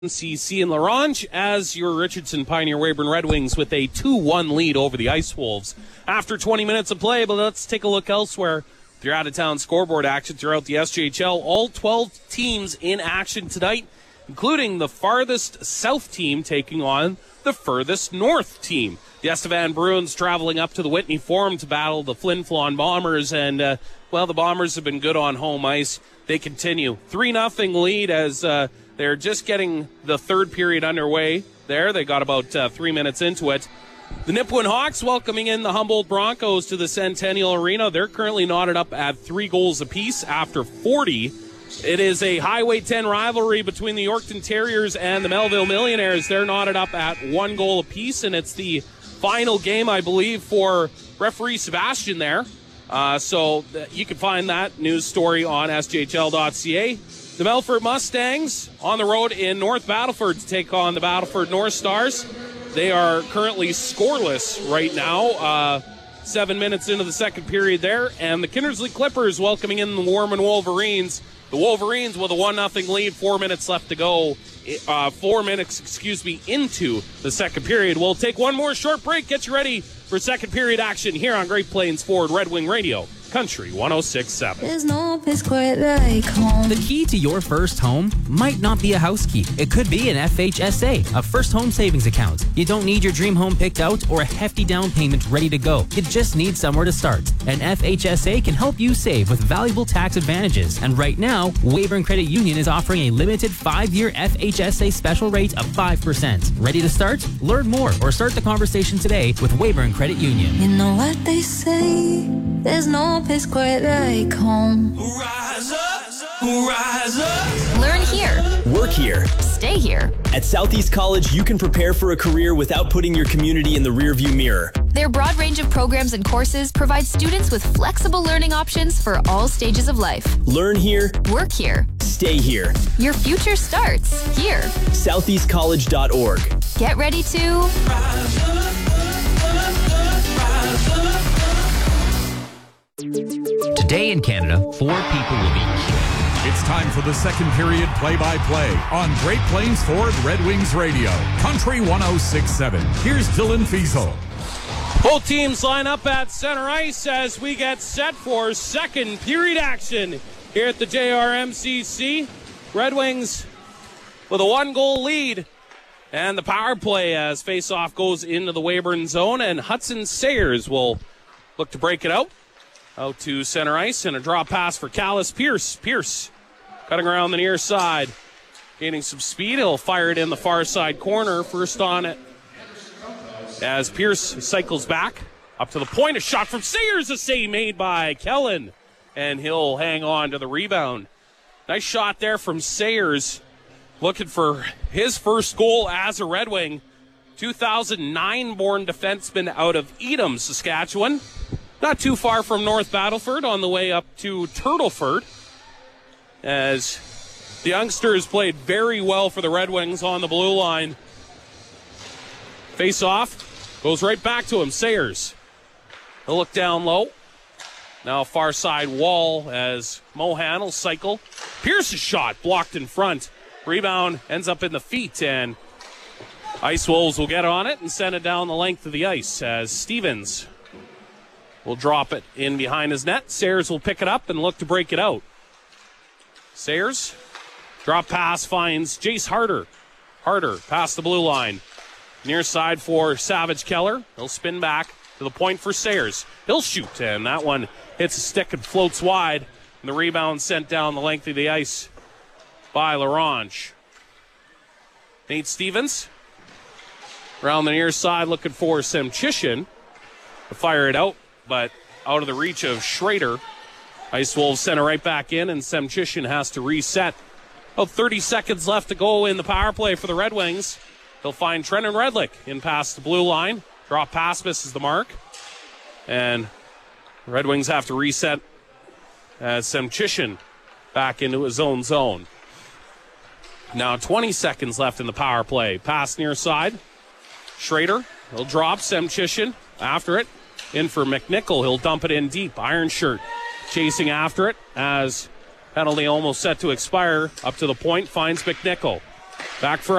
CC and Larange as your Richardson Pioneer Weyburn Red Wings with a 2-1 lead over the Ice Wolves. After 20 minutes of play, but let's take a look elsewhere. With your out-of-town scoreboard action throughout the SJHL, all 12 teams in action tonight, including the farthest south team taking on the furthest north team. The Estevan Bruins traveling up to the Whitney Forum to battle the Flin Flon Bombers, and, the Bombers have been good on home ice. They continue. 3-0 lead as they're just getting the third period underway there. They got about 3 minutes into it. The Nipawin Hawks welcoming in the Humboldt Broncos to the Centennial Arena. They're currently knotted up at 3 goals apiece after 40. It is a Highway 10 rivalry between the Yorkton Terriers and the Melville Millionaires. They're knotted up at 1 goal apiece, and it's the final game, I believe, for referee Sebastian there. So you can find that news story on SJHL.ca. The Melfort Mustangs on the road in North Battleford to take on the Battleford North Stars. They are currently scoreless right now. 7 minutes into the second period there. And the Kindersley Clippers welcoming in the Warman Wolverines. The Wolverines with a 1-0 lead, 4 minutes left to go. 4 minutes, into the second period. We'll take one more short break. Get you ready for second period action here on Great Plains Ford Red Wing Radio, Country 106.7. There's no place quite like home. The key to your first home might not be a house key. It could be an FHSA, a first home savings account. You don't need your dream home picked out or a hefty down payment ready to go. You just need somewhere to start. An FHSA can help you save with valuable tax advantages. And right now, Weyburn Credit Union is offering a limited 5-year FHSA special rate of 5%. Ready to start? Learn more or start the conversation today with Weyburn Credit Union. You know what they say, there's no place quite like home. Rise up, rise up. Learn here. Work here. Stay here. At Southeast College, you can prepare for a career without putting your community in the rearview mirror. Their broad range of programs and courses provide students with flexible learning options for all stages of life. Learn here. Work here. Stay here. Your future starts here. SoutheastCollege.org. Get ready to Rise up, rise up. Today in Canada, 4 people will be killed. It's time for the second period play-by-play on Great Plains Ford Red Wings Radio, Country 106.7. Here's Dylan Fiesel. Both teams line up at center ice as we get set for second period action here at the JRMCC. Red Wings with a 1-goal lead. And the power play as face-off goes into the Weyburn zone, and Hudson Sayers will look to break it out to center ice, and a drop pass for Callis Pierce. Pierce cutting around the near side, gaining some speed. He'll fire it in the far side corner. First on it as Pierce cycles back up to the point. A shot from Sayers, a save made by Kellen, and he'll hang on to the rebound. Nice shot there from Sayers, looking for his first goal as a Red Wing. 2009-born defenseman out of Edam, Saskatchewan. Not too far from North Battleford, on the way up to Turtleford, as the youngsters played very well for the Red Wings on the blue line. Face off, goes right back to him. Sayers, he'll look down low. Now far side wall as Mohan will cycle. Pierce's shot blocked in front. Rebound ends up in the feet, and Ice Wolves will get on it and send it down the length of the ice as Stevens will drop it in behind his net. Sayers will pick it up and look to break it out. Sayers, drop pass finds Jace Harder. Harder past the blue line. Near side for Savage Keller. He'll spin back to the point for Sayers. He'll shoot, and that one hits a stick and floats wide. And the rebound sent down the length of the ice by Larange. Nate Stevens around the near side looking for Semchishin to fire it out, but out of the reach of Schrader. Ice Wolves send it right back in, and Semchishin has to reset. About 30 seconds left to go in the power play for the Red Wings. They'll find Trenton Redlick in past the blue line. Drop pass misses the mark. And the Red Wings have to reset as Semchishin back into his own zone. Now 20 seconds left in the power play. Pass near side. Schrader, he'll drop Semchishin after it. In for McNichol. He'll dump it in deep. Iron Shirt chasing after it as penalty almost set to expire. Up to the point. Finds McNichol. Back for